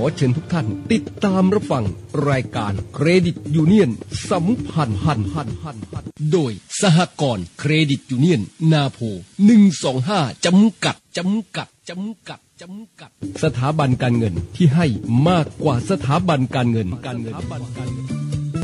อเชิญทุกท่านติดตามรับฟังรายการเครดิตยูเนียนสัมพันธ์โดยสหกรณ์เครดิตยูเนียนนาโพ125จำกัดสถาบันการเงินที่ให้มากกว่าสถาบันการเงิน